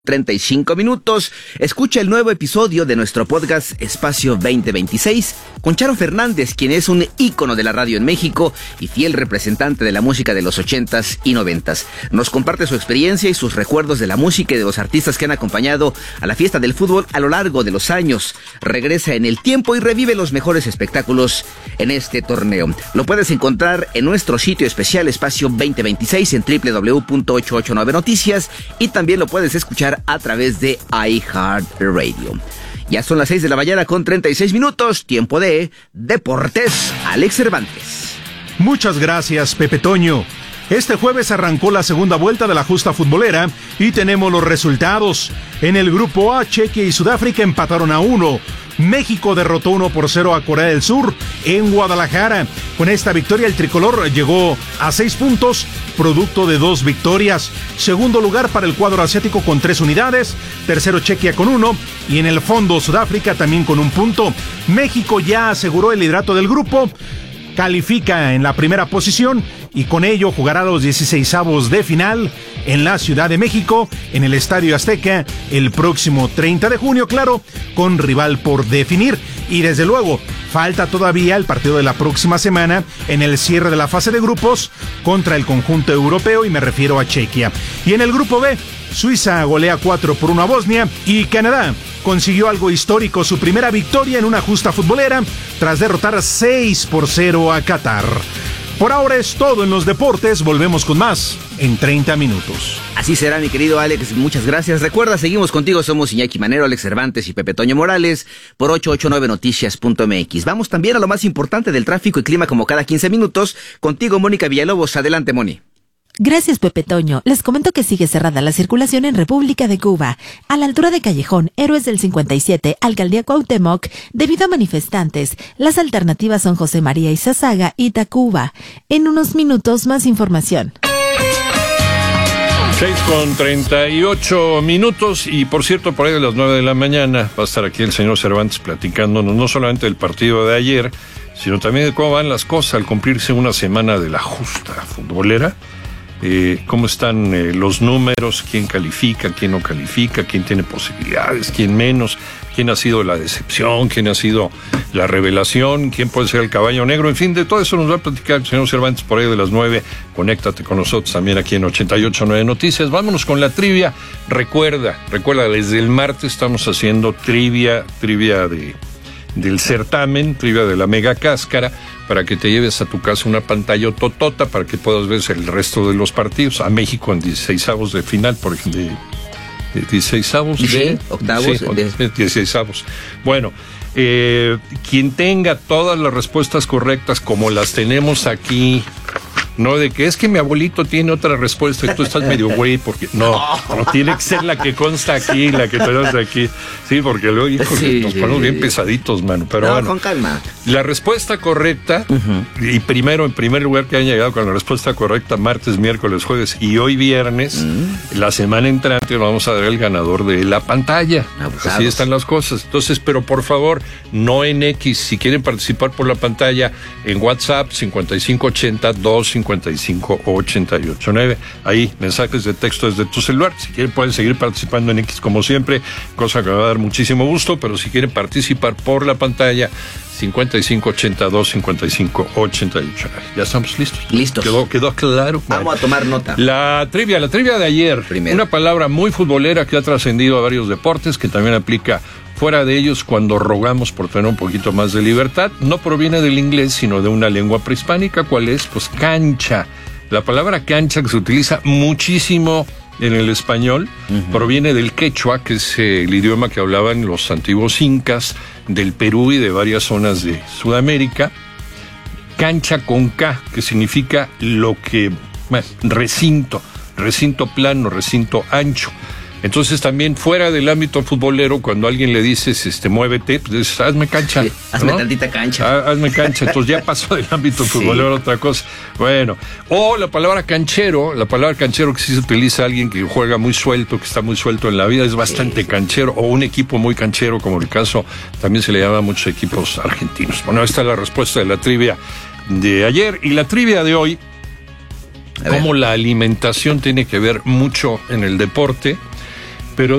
35 minutos. Escucha el nuevo episodio de nuestro podcast Espacio 2026 con Charo Fernández, quien es un ícono de la radio en México y fiel representante de la música de los 80s y 90s. Nos comparte su experiencia y sus recuerdos de la música y de los artistas que han acompañado a la fiesta del fútbol a lo largo de los años. Regresa en el tiempo y revive los mejores espectáculos en este torneo. Lo puedes encontrar en nuestro sitio especial Espacio 2026 en www.889noticias y también lo puedes escuchar a través de iHeartRadio. Ya son las 6 de la mañana con 36 minutos, tiempo de Deportes. Alex Cervantes. Muchas gracias, Pepe Toño. Este jueves arrancó la segunda vuelta de la justa futbolera y tenemos los resultados. En el grupo A, Chequia y Sudáfrica empataron a 1. México derrotó 1-0 a Corea del Sur en Guadalajara. Con esta victoria el tricolor llegó a 6 puntos, producto de 2 victorias. Segundo lugar para el cuadro asiático con 3 unidades. Tercero Chequia con 1 y en el fondo Sudáfrica también con 1 punto. México ya aseguró el liderato del grupo. Califica en la primera posición y con ello jugará los 16avos de final en la Ciudad de México, en el Estadio Azteca, el próximo 30 de junio, claro, con rival por definir. Y desde luego, falta todavía el partido de la próxima semana en el cierre de la fase de grupos contra el conjunto europeo y me refiero a Chequia. Y en el grupo B, Suiza golea 4-1 a Bosnia y Canadá consiguió algo histórico, su primera victoria en una justa futbolera tras derrotar 6-0 a Qatar. Por ahora es todo en los deportes, volvemos con más en 30 minutos. Así será, mi querido Alex, muchas gracias. Recuerda, seguimos contigo, somos Iñaki Manero, Alex Cervantes y Pepe Toño Morales por 889noticias.mx. Vamos también a lo más importante del tráfico y clima como cada 15 minutos. Contigo, Mónica Villalobos. Adelante, Moni. Gracias, Pepe Toño. Les comento que sigue cerrada la circulación en República de Cuba, a la altura de Callejón Héroes del 57, Alcaldía Cuauhtémoc, debido a manifestantes. Las alternativas son José María Izazaga y Tacuba. En unos minutos, más información. 6:38 y por cierto, por ahí de las 9 de la mañana va a estar aquí el señor Cervantes platicándonos no solamente del partido de ayer, sino también de cómo van las cosas al cumplirse una semana de la justa futbolera. Cómo están los números, quién califica, quién no califica, quién tiene posibilidades, quién menos, quién ha sido la decepción, quién ha sido la revelación, quién puede ser el caballo negro, en fin, de todo eso nos va a platicar el señor Cervantes por ahí de las 9. Conéctate con nosotros también aquí en 88.9 Noticias. Vámonos con la trivia. Recuerda, desde el martes estamos haciendo trivia del certamen, trivia de la Mega Cáscara, para que te lleves a tu casa una pantalla totota para que puedas ver el resto de los partidos. A México en 16avos de final, por ejemplo, de 16avos de octavos, sí, 16avos. Bueno, quien tenga todas las respuestas correctas como las tenemos aquí, no de que es que mi abuelito tiene otra respuesta y tú estás medio güey, porque no tiene que ser la que consta aquí, la que tenemos aquí. Sí, porque luego nos ponemos bien pesaditos, mano. Pero bueno, con calma. La respuesta correcta, y en primer lugar que han llegado con la respuesta correcta, martes, miércoles, jueves y hoy viernes, la semana entrante vamos a dar el ganador de la pantalla. Abusados. Así están las cosas. Entonces, pero por favor, no en X, si quieren participar por la pantalla, en WhatsApp 5580-255-889. Ahí, mensajes de texto desde tu celular. Si quieren pueden seguir participando en X como siempre, cosa que me va a dar muchísimo gusto, pero si quieren participar por la pantalla, 5580-255-889. Ya estamos listos. Listos. Quedó claro. Vamos a tomar nota. La trivia de ayer. Primero. Una palabra muy futbolera que ha trascendido a varios deportes, que también aplica fuera de ellos cuando rogamos por tener un poquito más de libertad. No proviene del inglés, sino de una lengua prehispánica. ¿Cuál es? Pues cancha. La palabra cancha, que se utiliza muchísimo en el español, proviene del quechua, que es el idioma que hablaban los antiguos incas del Perú y de varias zonas de Sudamérica. Cancha con K, que significa recinto plano, recinto ancho. Entonces también fuera del ámbito futbolero, cuando a alguien le dices, muévete, pues dices, hazme cancha. Sí, hazme tantita cancha. Hazme cancha. Entonces ya pasó del ámbito futbolero a otra cosa. Bueno, o la palabra canchero que sí se utiliza a alguien que juega muy suelto, que está muy suelto en la vida, es bastante canchero, o un equipo muy canchero, como el caso, también se le llama a muchos equipos argentinos. Bueno, esta es la respuesta de la trivia de ayer. Y la trivia de hoy, cómo la alimentación tiene que ver mucho en el deporte.